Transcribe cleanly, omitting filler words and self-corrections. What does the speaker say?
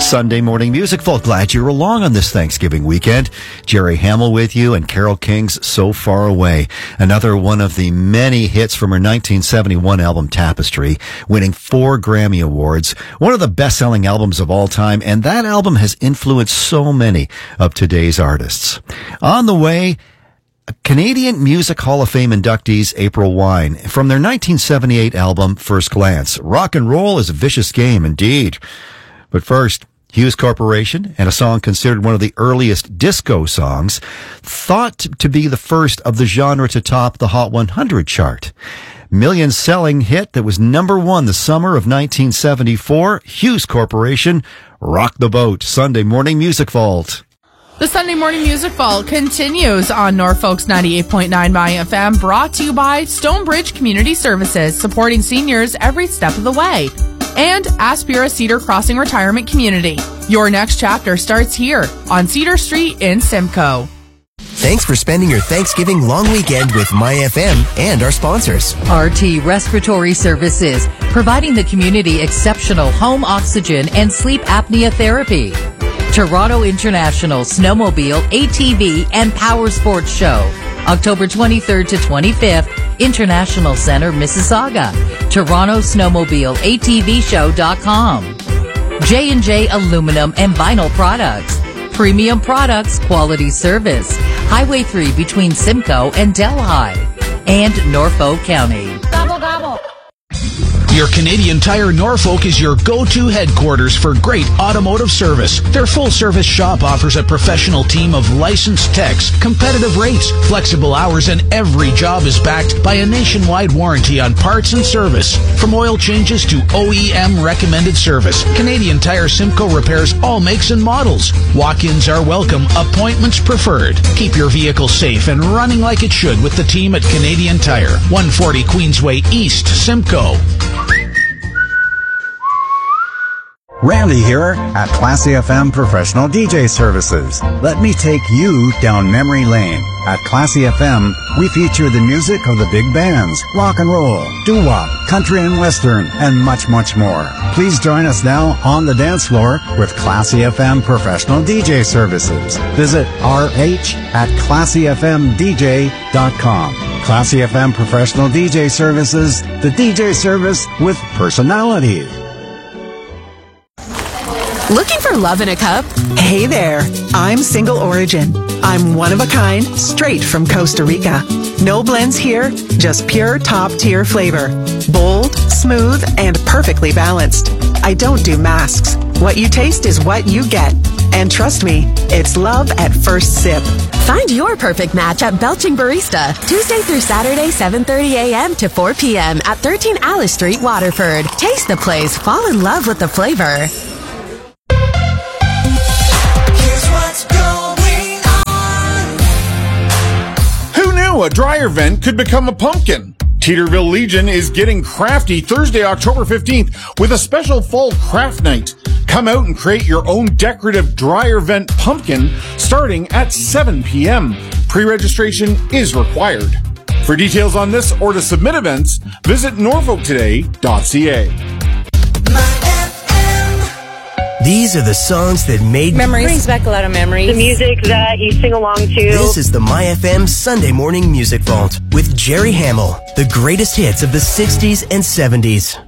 Sunday Morning Music Vault. Glad you're along on this Thanksgiving weekend. Jerry Hamill with you and Carole King's So Far Away. Another one of the many hits from her 1971 album Tapestry, winning 4 Grammy Awards. One of the best-selling albums of all time, and that album has influenced so many of today's artists. On the way, Canadian Music Hall of Fame inductees April Wine from their 1978 album First Glance. Rock and roll is a vicious game indeed. But first, Hues Corporation and a song considered one of the earliest disco songs, thought to be the first of the genre to top the Hot 100 chart. Million-selling hit that was number 1 the summer of 1974, Hues Corporation, Rock the Boat. Sunday Morning Music Vault. The Sunday Morning Music Vault continues on Norfolk's 98.9 My FM, brought to you by Stonebridge Community Services, supporting seniors every step of the way. And Aspira Cedar Crossing Retirement Community. Your next chapter starts here on Cedar Street in Simcoe. Thanks for spending your Thanksgiving long weekend with My FM and our sponsors. RT Respiratory Services, providing the community exceptional home oxygen and sleep apnea therapy. Toronto International Snowmobile, ATV, and Power Sports Show, October 23rd to 25th, International Center, Mississauga. Toronto Snowmobile, ATVshow.com. J&J Aluminum and Vinyl Products. Premium products, quality service. Highway 3 between Simcoe and Delhi. And Norfolk County. Gobble, gobble. Your Canadian Tire Norfolk is your go-to headquarters for great automotive service. Their full-service shop offers a professional team of licensed techs, competitive rates, flexible hours, and every job is backed by a nationwide warranty on parts and service. From oil changes to OEM recommended service, Canadian Tire Simcoe repairs all makes and models. Walk-ins are welcome, appointments preferred. Keep your vehicle safe and running like it should with the team at Canadian Tire, 140 Queensway East, Simcoe. Randy here at Classy FM Professional DJ Services. Let me take you down memory lane. At Classy FM, we feature the music of the big bands, rock and roll, doo-wop, country and western, and much, much more. Please join us now on the dance floor with Classy FM Professional DJ Services. Visit RH at classyfmdj.com. Classy FM Professional DJ Services, the DJ service with personality. Looking for love in a cup? Hey there, I'm Single Origin. I'm one of a kind, straight from Costa Rica. No blends here, just pure top-tier flavor. Bold, smooth, and perfectly balanced. I don't do masks. What you taste is what you get. And trust me, it's love at first sip. Find your perfect match at Belching Barista, Tuesday through Saturday, 7:30 a.m. to 4 p.m. at 13 Alice Street, Waterford. Taste the place, fall in love with the flavor. A dryer vent could become a pumpkin. Teeterville Legion is getting crafty Thursday, October 15th with a special fall craft night. Come out and create your own decorative dryer vent pumpkin starting at 7 p.m. Pre-registration is required. For details on this or to submit events, visit norfolktoday.ca. These are the songs that made memories. Brings back a lot of memories. The music that you sing along to. This is the My FM Sunday Morning Music Vault with Jerry Hamill. The greatest hits of the 60s and 70s.